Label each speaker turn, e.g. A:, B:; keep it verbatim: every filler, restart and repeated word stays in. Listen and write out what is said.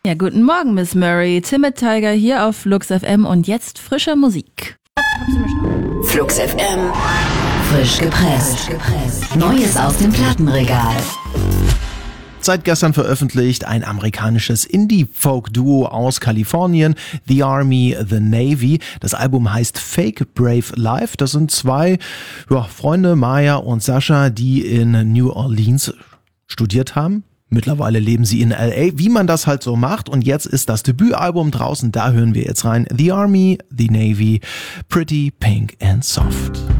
A: Ja, guten Morgen, Miss Murray. Timid Tiger hier auf Flux F M und jetzt frische Musik.
B: Flux F M. Frisch gepresst. Neues aus dem Plattenregal.
C: Seit gestern veröffentlicht ein amerikanisches Indie-Folk-Duo aus Kalifornien, The Army, The Navy. Das Album heißt Fake Brave Life. Das sind zwei ja, Freunde, Maya und Sascha, die in New Orleans studiert haben. Mittlerweile leben sie in L A, wie man das halt so macht. Und jetzt ist das Debütalbum draußen, da hören wir jetzt rein. The Army, The Navy, Pretty Pink and Soft.